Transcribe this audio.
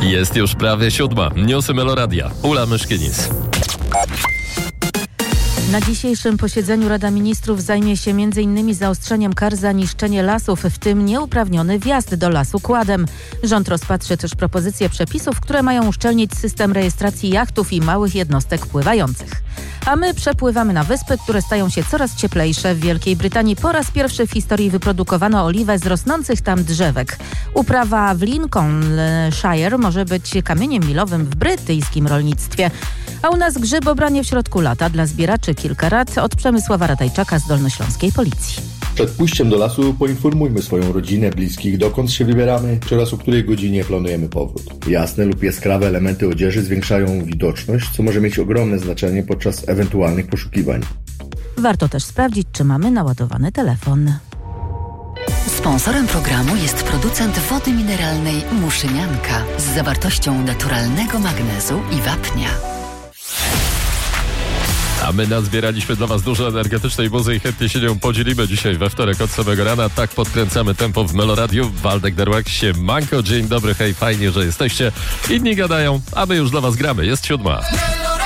Jest już prawie 7. Newsy Meloradia. Ula Myszkinis. Na dzisiejszym posiedzeniu Rada Ministrów zajmie się m.in. zaostrzeniem kar za niszczenie lasów, w tym nieuprawniony wjazd do lasu kładem. Rząd rozpatrzy też propozycje przepisów, które mają uszczelnić system rejestracji jachtów i małych jednostek pływających. A my przepływamy na wyspy, które stają się coraz cieplejsze. W Wielkiej Brytanii po raz pierwszy w historii wyprodukowano oliwę z rosnących tam drzewek. Uprawa w Lincolnshire może być kamieniem milowym w brytyjskim rolnictwie. A u nas grzybobranie w środku lata. Dla zbieraczy kilka rad od Przemysława Ratajczaka z Dolnośląskiej Policji. Przed pójściem do lasu poinformujmy swoją rodzinę, bliskich, dokąd się wybieramy oraz o której godzinie planujemy powrót. Jasne lub jaskrawe elementy odzieży zwiększają widoczność, co może mieć ogromne znaczenie podczas ewentualnych poszukiwań. Warto też sprawdzić, czy mamy naładowany telefon. Sponsorem programu jest producent wody mineralnej Muszynianka z zawartością naturalnego magnezu i wapnia. A my nazbieraliśmy dla Was dużo energetycznej muzy i chętnie się nią podzielimy dzisiaj we wtorek od samego rana. Tak podkręcamy tempo w Meloradiu. Waldek Derłak, siemanko, dzień dobry, hej, fajnie, że jesteście. Inni gadają, a my już dla Was gramy. Jest 7.